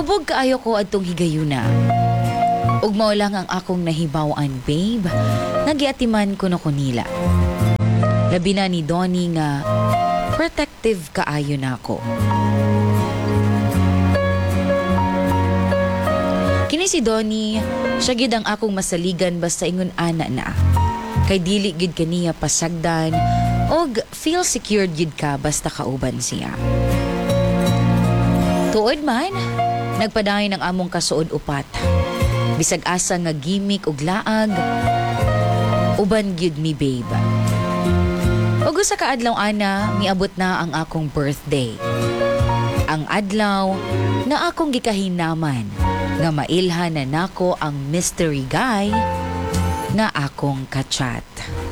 Hubog kaayo ko adtong higayuna. Ug mao lang ang akong nahibaw-an, babe. Nagiatiman ko na kunila. Labi na ni Donnie nga protective kaayo na ako. Kini si Donnie, siya gid ang akong masaligan basta ingon ana na. Kay dili gid kaniya pasagdan og feel secured gid ka basta kauban siya. Tuod man, nagpadayon ang among kasuod upat. Bisag asa nga gimik ug laag, uban gyud mi, babe. Ug sa kaadlaw ana, miabot na ang akong birthday. Ang adlaw na akong gikahinaman nga mailhan na nako ang mystery guy nga akong kachat.